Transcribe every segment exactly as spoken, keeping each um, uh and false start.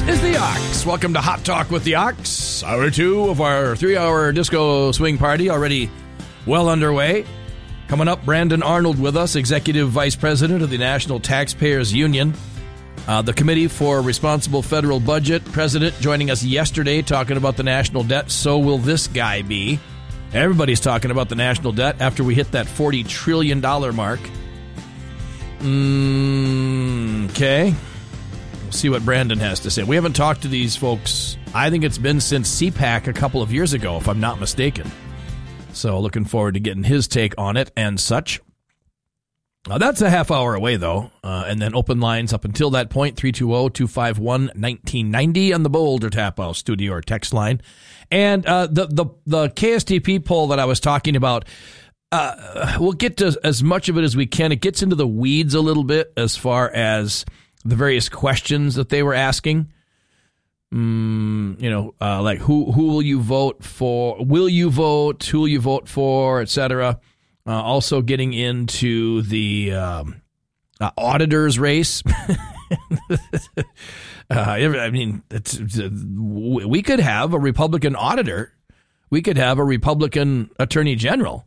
is the Ox. Welcome to Hot Talk with the Ox. Hour two of our three-hour disco swing party already well underway. Coming up, Brandon Arnold with us, Executive Vice President of the National Taxpayers Union. Uh, the Committee for Responsible Federal Budget President joining us yesterday talking about the national debt. So will this guy be. Everybody's talking about the national debt after we hit that forty trillion dollars mark. Mm, okay. We'll see what Brandon has to say. We haven't talked to these folks, I think it's been since C PAC a couple of years ago, if I'm not mistaken. So looking forward to getting his take on it and such. Uh, that's a half hour away, though. Uh, and then open lines up until that point, three two zero, two five one, one nine nine zero on the Boulder Tap House studio or text line. And uh, the, the, the K S T P poll that I was talking about, uh, we'll get to as much of it as we can. It gets into the weeds a little bit as far as the various questions that they were asking. Mm, you know, uh, like who who will you vote for? Will you vote? Who will you vote for? Et cetera. Uh, also getting into the um, uh, auditor's race. uh, I mean, it's, it's, uh, we could have a Republican auditor. We could have a Republican attorney general.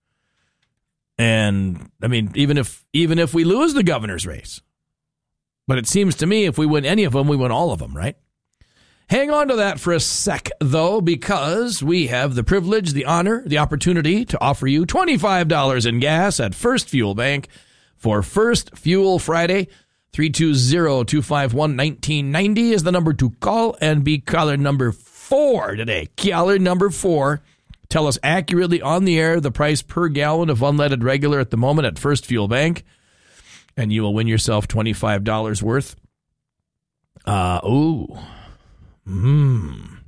And I mean, even if even if we lose the governor's race. But it seems to me if we win any of them, we win all of them, right? Hang on to that for a sec, though, because we have the privilege, the honor, the opportunity to offer you twenty-five dollars in gas at First Fuel Bank for First Fuel Friday. three two zero, two five one, one nine nine zero is the number to call and be caller number four today. Caller number four. Tell us accurately on the air the price per gallon of unleaded regular at the moment at First Fuel Bank. And you will win yourself twenty-five dollars worth. Uh, ooh. Hmm.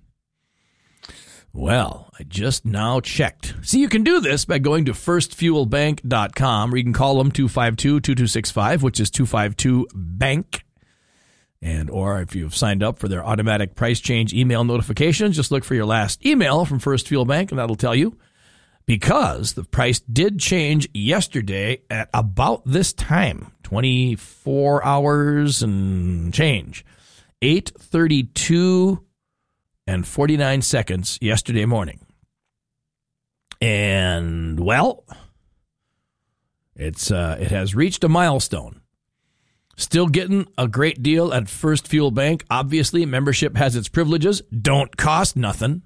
Well, I just now checked. See, you can do this by going to first fuel bank dot com, or you can call them two five two, two two six five, which is two five two bank. And or if you've signed up for their automatic price change email notifications, just look for your last email from First Fuel Bank, and that'll tell you. Because the price did change yesterday at about this time, twenty-four hours and change, eight thirty-two and forty-nine seconds yesterday morning. And, well, it's uh, it has reached a milestone. Still getting a great deal at First Fuel Bank. Obviously, membership has its privileges. Don't cost nothing.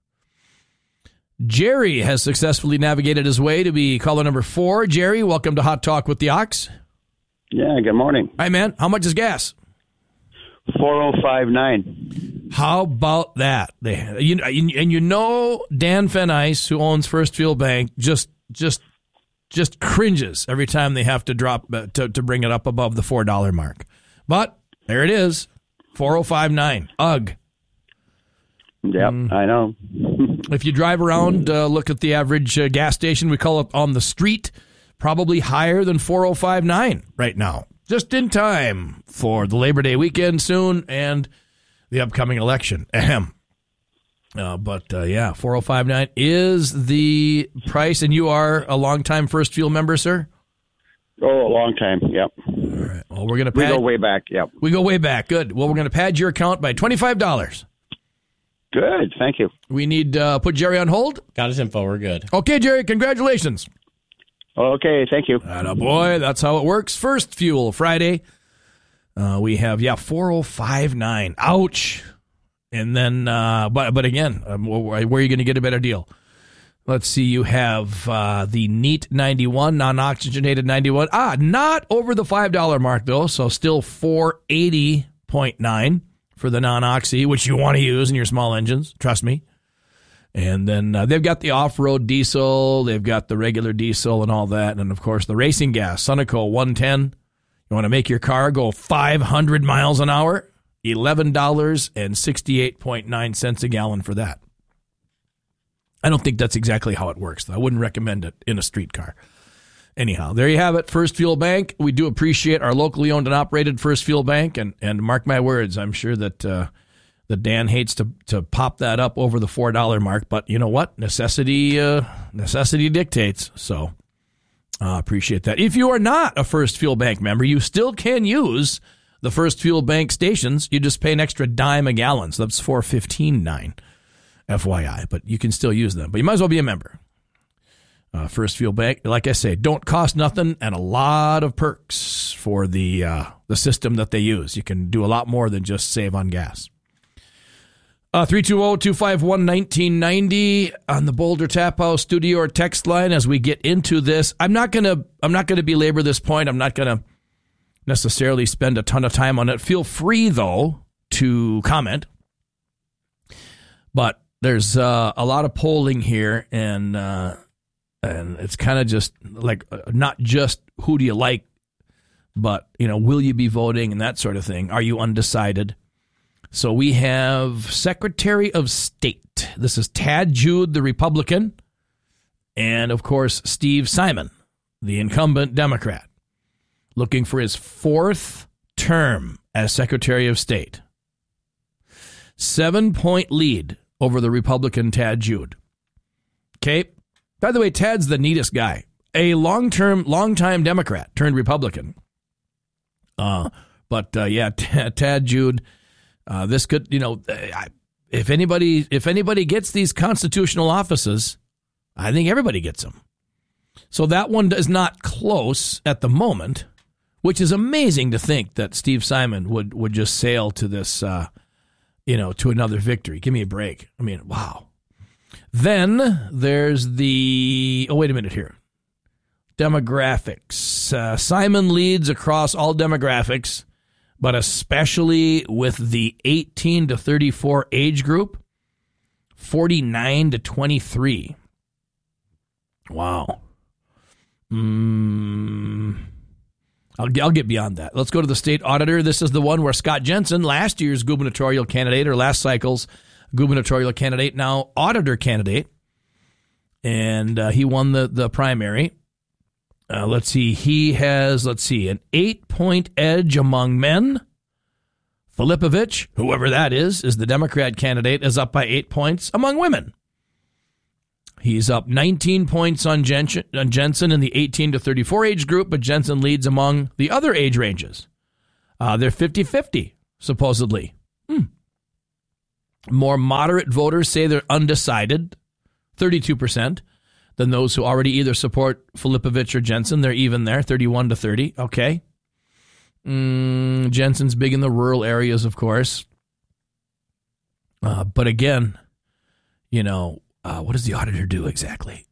Jerry has successfully navigated his way to be caller number four. Jerry, welcome to Hot Talk with the Ox. Yeah, good morning. Hi, man. How much is gas? four oh five nine. How about that? They, you, and you know Dan Fenice, who owns First Fuel Bank, just just just cringes every time they have to drop uh, to, to bring it up above the four dollar mark. But there it is, four oh five nine. Ugh. Yep, um, I know. If you drive around, uh, look at the average uh, gas station, we call it on the street, probably higher than four oh five nine right now. Just in time for the Labor Day weekend soon and the upcoming election. Ahem. Uh, but, uh, yeah, four oh five nine is the price, and you are a longtime First Fuel member, sir? Oh, a long time, yep. All right. Well, we're going to pad... We go way back, yep. We go way back, good. Well, we're going to pad your account by twenty-five dollars. Good, thank you. We need to uh, put Jerry on hold. Got his info, we're good. Okay, Jerry, congratulations. Okay, thank you. Atta boy, that's how it works. First Fuel Friday. Uh, we have, yeah, four oh five nine. Ouch. And then, uh, but but again, um, where are you going to get a better deal? Let's see, you have uh, the Neat ninety-one, non-oxygenated ninety-one. Ah, not over the five dollar mark, though, so still four eighty point nine. For the non-oxy, which you want to use in your small engines, trust me. And then uh, they've got the off-road diesel, they've got the regular diesel and all that, and of course the racing gas, Sunoco one ten. You want to make your car go five hundred miles an hour? eleven dollars and sixty-eight point nine cents a gallon for that. I don't think that's exactly how it works, though. I wouldn't recommend it in a street car. Anyhow, there you have it, First Fuel Bank. We do appreciate our locally owned and operated First Fuel Bank, and, and mark my words, I'm sure that uh, that Dan hates to to pop that up over the four dollar mark, but you know what? Necessity uh, necessity dictates, so I uh, appreciate that. If you are not a First Fuel Bank member, you still can use the First Fuel Bank stations, you just pay an extra dime a gallon. So that's four fifteen nine, F Y I. But you can still use them. But you might as well be a member. Uh, First Fuel Bank, like I say, don't cost nothing and a lot of perks for the uh, the system that they use. You can do a lot more than just save on gas. Uh, three two zero, two five one, one nine nine zero on the Boulder Tap House studio or text line as we get into this. I'm not gonna I'm not gonna belabor this point. I'm not gonna necessarily spend a ton of time on it. Feel free though to comment. But there's uh, a lot of polling here, and uh, and it's kind of just like uh, not just who do you like, but you know, will you be voting and that sort of thing. Are you undecided? So we have Secretary of State. This is Tad Jude, the Republican, and, of course, Steve Simon, the incumbent Democrat, looking for his fourth term as Secretary of State. Seven-point lead over the Republican Tad Jude. Okay? By the way, Tad's the neatest guy. A long-term, long-time Democrat turned Republican. Uh, but, uh, yeah, Tad Jude... Uh, this could, you know, if anybody if anybody gets these constitutional offices, I think everybody gets them. So that one is not close at the moment, which is amazing to think that Steve Simon would, would just sail to this, uh, you know, to another victory. Give me a break. I mean, wow. Then there's the, oh, wait a minute here. Demographics. Uh, Simon leads across all demographics, but especially with the eighteen to thirty-four age group, forty-nine to twenty-three. Wow. Mm, I'll, I'll get beyond that. Let's go to the state auditor. This is the one where Scott Jensen, last year's gubernatorial candidate, or last cycle's gubernatorial candidate, now auditor candidate, and uh, he won the, the primary. Uh, let's see, he has, let's see, an eight-point edge among men. Filipovich, whoever that is, is the Democrat candidate, is up by eight points among women. He's up nineteen points on Jensen, on Jensen in the eighteen to thirty-four age group, but Jensen leads among the other age ranges. Uh, they're fifty-fifty, supposedly. Hmm. More moderate voters say they're undecided, thirty-two percent. Than those who already either support Filipovich or Jensen. They're even there, thirty-one to thirty. Okay. Mm, Jensen's big in the rural areas, of course. Uh, but again, you know, uh, what does the auditor do exactly?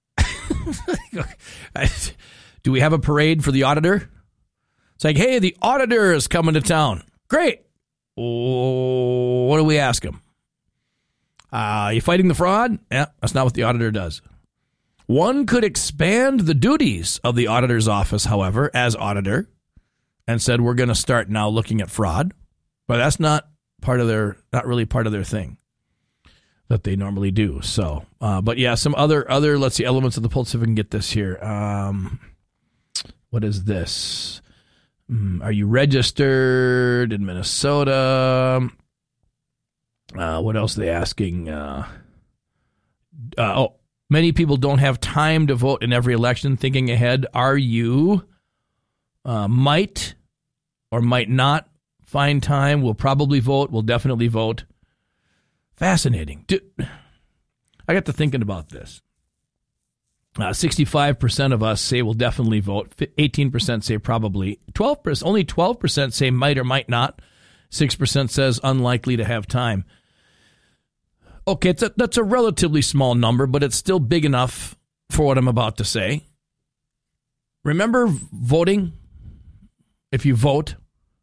Do we have a parade for the auditor? It's like, hey, the auditor is coming to town. Great. Oh, what do we ask him? Uh, you fighting the fraud? Yeah, that's not what the auditor does. One could expand the duties of the auditor's office, however, as auditor, and said we're going to start now looking at fraud, but that's not part of their, not really part of their thing that they normally do. So, uh, but yeah, some other other let's see elements of the poll. See if we can get this here. Um, what is this? Mm, are you registered in Minnesota? Uh, what else are they asking? Uh, uh, oh. Many people don't have time to vote in every election. Thinking ahead, are you uh, might or might not find time? Will probably vote. Will definitely vote. Fascinating. Dude, I got to thinking about this. Uh, sixty-five percent of us say will definitely vote. eighteen percent say probably. twelve percent, only twelve percent say might or might not. six percent says unlikely to have time. Okay, it's a, that's a relatively small number, but it's still big enough for what I'm about to say. Remember voting? If you vote,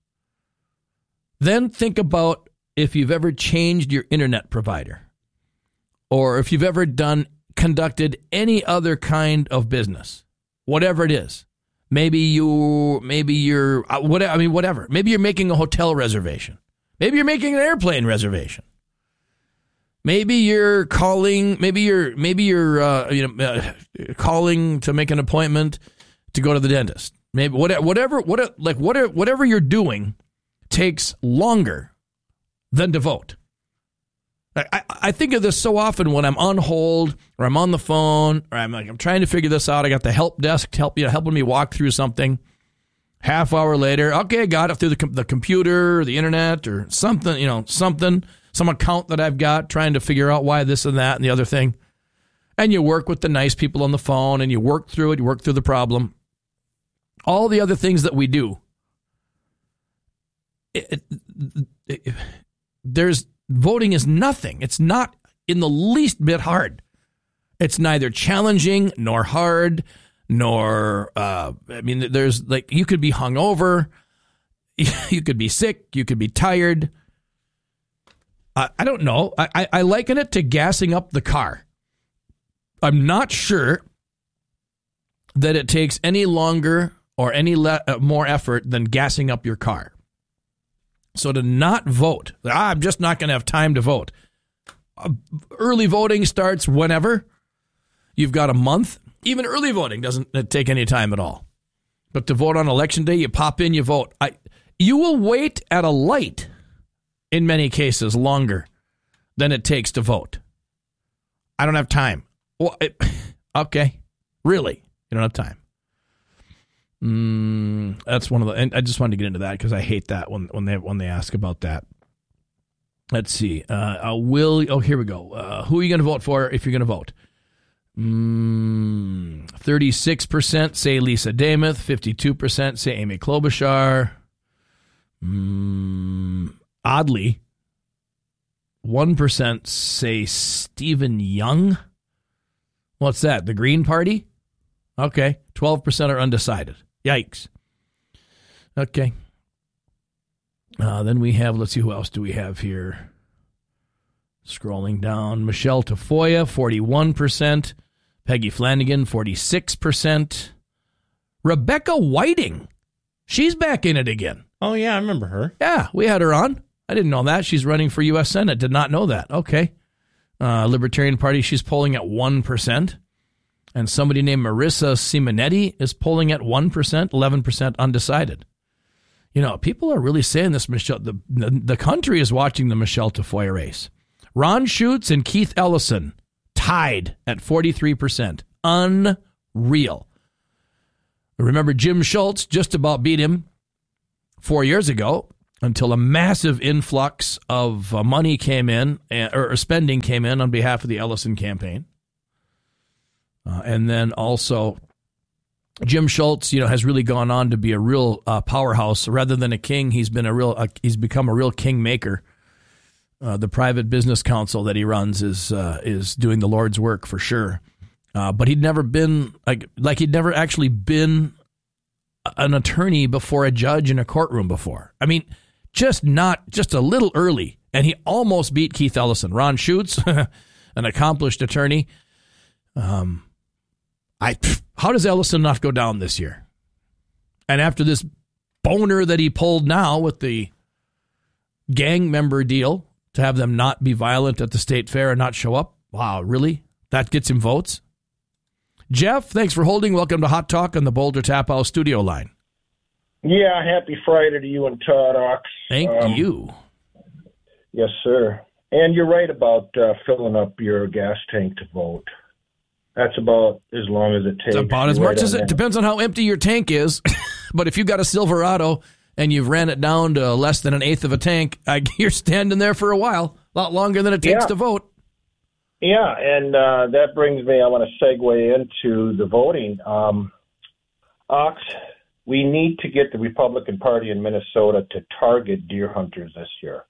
then think about if you've ever changed your internet provider or if you've ever done conducted any other kind of business, whatever it is. Maybe you, maybe you're, whatever. I mean, whatever. Maybe you're making a hotel reservation. Maybe you're making an airplane reservation. Maybe you're calling. Maybe you're maybe you're uh, you know uh, calling to make an appointment to go to the dentist. Maybe whatever whatever what like whatever whatever you're doing takes longer than to vote. I, I think of this so often when I'm on hold or I'm on the phone or I'm like I'm trying to figure this out. I got the help desk to help you know, helping me walk through something, Half hour later, okay, got it through the com- the computer, the internet, or something, you know, something, some account that I've got, trying to figure out why this and that and the other thing. And you work with the nice people on the phone, and you work through it, you work through the problem. All the other things that we do, it, it, it, there's voting is nothing. It's not in the least bit hard. It's neither challenging nor hard, nor, uh, I mean, there's like, you could be hungover, you could be sick, you could be tired. I, I don't know. I, I, I liken it to gassing up the car. I'm not sure that it takes any longer or any le- uh, more effort than gassing up your car. So to not vote, ah, I'm just not going to have time to vote. Uh, early voting starts whenever. You've got a month. Even early voting doesn't take any time at all. But to vote on election day, you pop in, you vote. I, you will wait at a light, in many cases, longer than it takes to vote. I don't have time. Well, it, okay, really, you don't have time. Mm, that's one of the. And I just wanted to get into that because I hate that when when they when they ask about that. Let's see. Uh, uh, will oh here we go. Uh, who are you going to vote for if you're going to vote? Mm, thirty-six percent say Lisa Demuth. Fifty-two percent say Amy Klobuchar. Mm, oddly, one percent say Stephen Young. What's that? The Green Party? Okay. twelve percent are undecided. Yikes. Okay. Uh, then we have, let's see, who else do we have here? Scrolling down. Michelle Tafoya, forty-one percent. Peggy Flanagan, forty-six percent. Rebecca Whiting. She's back in it again. Oh, yeah, I remember her. Yeah, we had her on. I didn't know that. She's running for U S Senate. Did not know that. Okay. Uh, Libertarian Party, she's polling at one percent. And somebody named Marissa Simonetti is polling at one percent, eleven percent undecided. You know, people are really saying this, Michelle. The, the, the country is watching the Michelle Tafoya race. Ron Schutz and Keith Ellison tied at forty-three percent. Unreal. Remember, Jim Schultz just about beat him four years ago until a massive influx of uh, money came in, uh, or spending came in on behalf of the Ellison campaign. Uh, and then also, Jim Schultz, you know, has really gone on to be a real uh, powerhouse. Rather than a king, he's been a real. Uh, he's become a real kingmaker. Uh, the private business council that he runs is uh, is doing the Lord's work for sure. Uh, but he'd never been like like he'd never actually been an attorney before a judge in a courtroom before. I mean, just not just a little early, and he almost beat Keith Ellison. Ron Schutz, an accomplished attorney. Um. I how does Ellison not go down this year? And after this boner that he pulled now with the gang member deal to have them not be violent at the state fair and not show up, wow, really? That gets him votes? Jeff, thanks for holding. Welcome to Hot Talk on the Boulder Tap House studio line. Yeah, happy Friday to you and Todd Ox. Thank um, you. Yes, sir. And you're right about uh, filling up your gas tank to vote. That's about as long as it takes. It's about as much as it depends on how empty your tank is. But if you've got a Silverado and you've ran it down to less than an eighth of a tank, I, you're standing there for a while, a lot longer than it takes yeah. to vote. Yeah, and uh, that brings me, I want to segue into the voting. Um, Ox, we need to get the Republican Party in Minnesota to target deer hunters this year.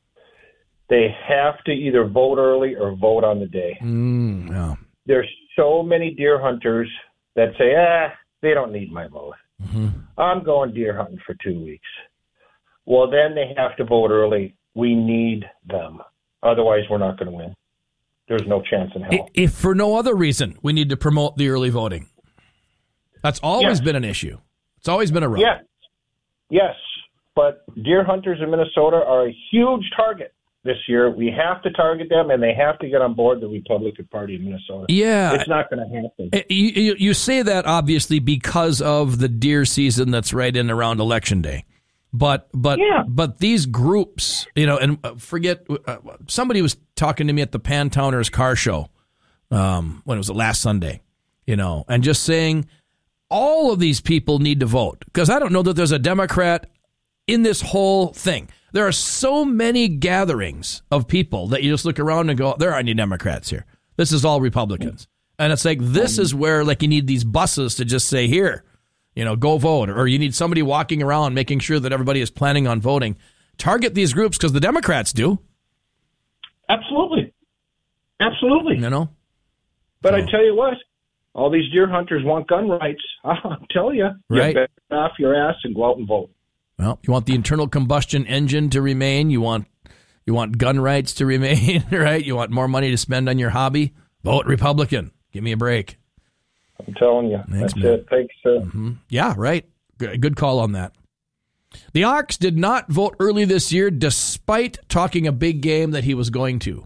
They have to either vote early or vote on the day. Mm, yeah. There's so many deer hunters that say, ah, they don't need my vote. Mm-hmm. I'm going deer hunting for two weeks. Well, then they have to vote early. We need them. Otherwise, we're not going to win. There's no chance in hell. If for no other reason, we need to promote the early voting. That's always yes. been an issue. It's always been a rub. Yes. Yes. But deer hunters in Minnesota are a huge target this year. We have to target them, and they have to get on board the Republican Party in Minnesota. Yeah. It's not going to happen. You, you, you say that, obviously, because of the deer season that's right in around Election Day. But but yeah. but these groups, you know, and forget, uh, somebody was talking to me at the Pantowners car show um, when it was last Sunday, you know, and just saying, all of these people need to vote, because I don't know that there's a Democrat in this whole thing. There are so many gatherings of people that you just look around and go, there aren't any Democrats here. This is all Republicans. And it's like, this is where, like, you need these buses to just say, here, you know, go vote. Or you need somebody walking around making sure that everybody is planning on voting. Target these groups, because the Democrats do. Absolutely. Absolutely. You know? But so. I tell you what, all these deer hunters want gun rights. I'll tell you, right. You better get off your ass and go out and vote. Well, you want the internal combustion engine to remain. You want you want gun rights to remain, right? You want more money to spend on your hobby. Vote Republican. Give me a break. I'm telling you. Thanks, That's man. it. Thanks, sir. Mm-hmm. Yeah, right. Good, good call on that. The Ox did not vote early this year, despite talking a big game that he was going to.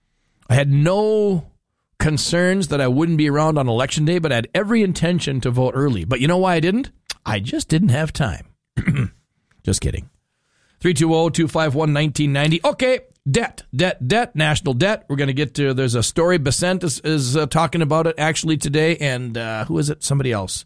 I had no concerns that I wouldn't be around on Election Day, but I had every intention to vote early. But you know why I didn't? I just didn't have time. Just kidding. three two zero, two five one, one nine nine zero. Okay, debt, debt, debt, national debt. We're going to get to, there's a story. Besant is, is uh, talking about it actually today. And uh, who is it? Somebody else.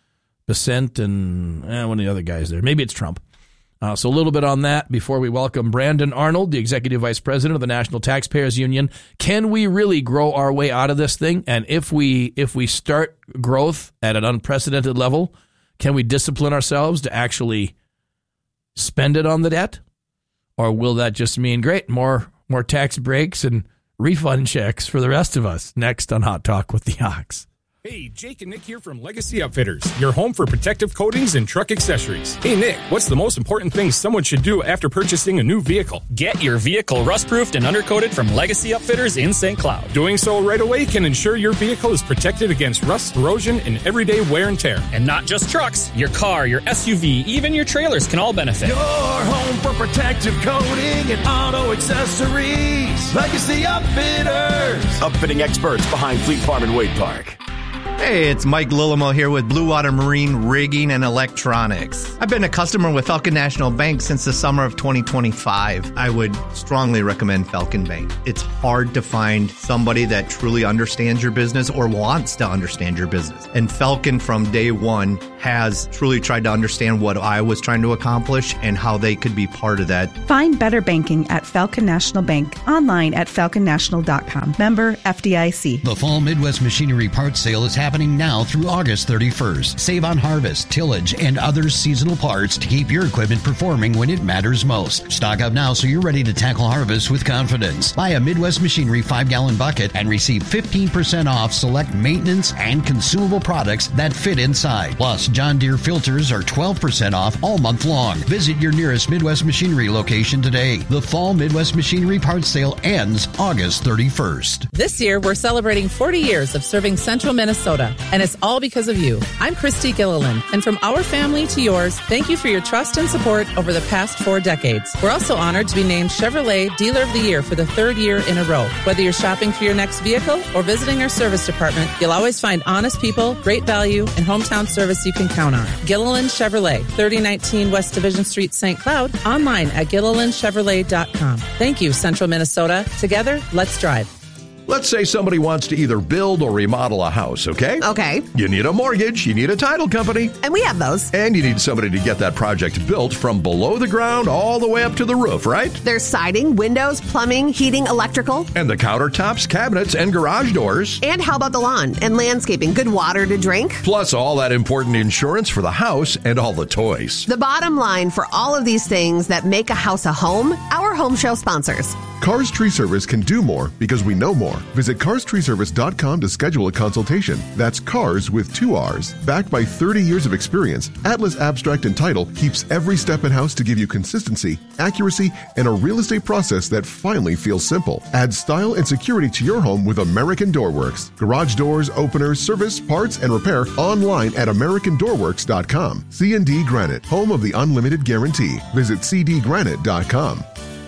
Besant and eh, one of the other guys there. Maybe it's Trump. Uh, so a little bit on that before we welcome Brandon Arnold, the Executive Vice President of the National Taxpayers Union. Can we really grow our way out of this thing? And if we if we start growth at an unprecedented level, can we discipline ourselves to actually spend it on the debt? Or will that just mean, great, more more tax breaks and refund checks for the rest of us? Next on Hot Talk with the Ox. Hey, Jake and Nick here from Legacy Upfitters, your home for protective coatings and truck accessories. Hey, Nick, what's the most important thing someone should do after purchasing a new vehicle? Get your vehicle rust-proofed and undercoated from Legacy Upfitters in Saint Cloud. Doing so right away can ensure your vehicle is protected against rust, corrosion, and everyday wear and tear. And not just trucks. Your car, your S U V, even your trailers can all benefit. Your home for protective coating and auto accessories. Legacy Upfitters. Upfitting experts behind Fleet Farm and Wade Park. Hey, it's Mike Lillimo here with Blue Water Marine Rigging and Electronics. I've been a customer with Falcon National Bank since the summer of twenty twenty-five. I would strongly recommend Falcon Bank. It's hard to find somebody that truly understands your business or wants to understand your business. And Falcon from day one has truly tried to understand what I was trying to accomplish and how they could be part of that. Find better banking at Falcon National Bank, online at falcon national dot com. Member F D I C. The Fall Midwest Machinery Parts Sale is happening now through August thirty-first. Save on harvest, tillage, and other seasonal parts to keep your equipment performing when it matters most. Stock up now so you're ready to tackle harvest with confidence. Buy a Midwest Machinery five gallon bucket and receive fifteen percent off select maintenance and consumable products that fit inside. Plus, John Deere filters are twelve percent off all month long. Visit your nearest Midwest Machinery location today. The Fall Midwest Machinery Parts Sale ends August thirty-first. This year, we're celebrating forty years of serving Central Minnesota, and it's all because of you. I'm Christy Gilliland, and from our family to yours, thank you for your trust and support over the past four decades. We're also honored to be named Chevrolet Dealer of the Year for the third year in a row. Whether you're shopping for your next vehicle or visiting our service department, you'll always find honest people, great value, and hometown service you can count on. Gilliland Chevrolet, thirty nineteen West Division Street, Saint Cloud, online at gilliland chevrolet dot com. Thank you, Central Minnesota. Together, let's drive. Let's say somebody wants to either build or remodel a house, okay? Okay. You need a mortgage, you need a title company. And we have those. And you need somebody to get that project built from below the ground all the way up to the roof, right? There's siding, windows, plumbing, heating, electrical. And the countertops, cabinets, and garage doors. And how about the lawn and landscaping? Good water to drink. Plus all that important insurance for the house and all the toys. The bottom line for all of these things that make a house a home, our home show sponsors. Cars Tree Service can do more because we know more. Visit cars tree service dot com to schedule a consultation. That's cars with two R's. Backed by thirty years of experience, Atlas Abstract and Title keeps every step in-house to give you consistency, accuracy, and a real estate process that finally feels simple. Add style and security to your home with American Door Works. Garage doors, openers, service, parts, and repair online at american door works dot com. C and D Granite, home of the unlimited guarantee. Visit c d granite dot com.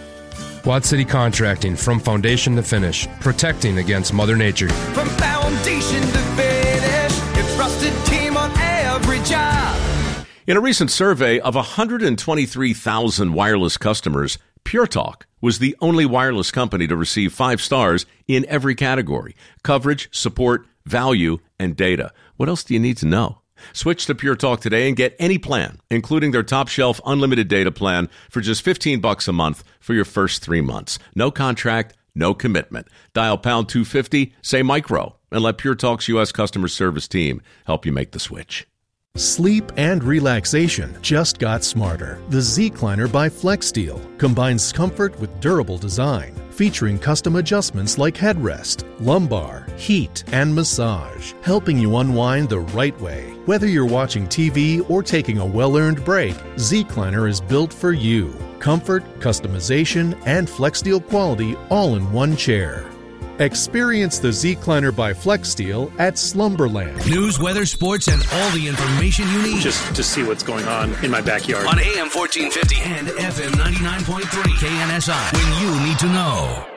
Quad City Contracting, from foundation to finish, protecting against Mother Nature. From foundation to finish, a trusted team on every job. In a recent survey of one hundred twenty-three thousand wireless customers, Pure Talk was the only wireless company to receive five stars in every category: coverage, support, value, and data. What else do you need to know? Switch to Pure Talk today and get any plan, including their top shelf unlimited data plan for just fifteen bucks a month for your first three months. No contract, no commitment. Dial pound two fifty, say micro, and let Pure Talk's U S customer service team help you make the switch. Sleep and relaxation just got smarter. The Zecliner by FlexSteel combines comfort with durable design, featuring custom adjustments like headrest, lumbar, heat, and massage, helping you unwind the right way. Whether you're watching T V or taking a well-earned break, Zecliner is built for you. Comfort, customization, and FlexSteel quality all in one chair. Experience the Zecliner by FlexSteel at Slumberland. News, weather, sports, and all the information you need. Just to see what's going on in my backyard. On A M fourteen fifty and F M ninety-nine point three K N S I. When you need to know.